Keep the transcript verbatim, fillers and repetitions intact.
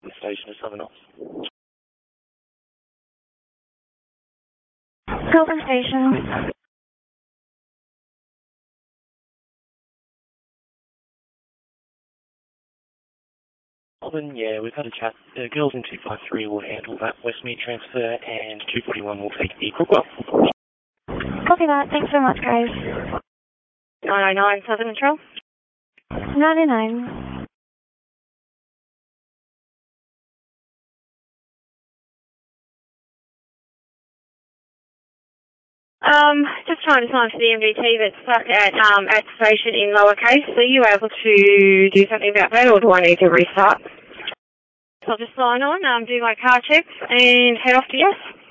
The station is seven off. Hilton Station. Melbourne, yeah, we've had a chat. The girls in two five three will handle that Westmead transfer, and two forty-one will take the Crookwell. Copy that. Thanks so much, guys. nine oh nine Southern Trail. ninety-nine. Um, just trying to sign for the M V T that's stuck at um at the station in lowercase. Are you able to do something about that, or do I need to restart? So I'll just sign on, um, do my car checks, and head off to yes.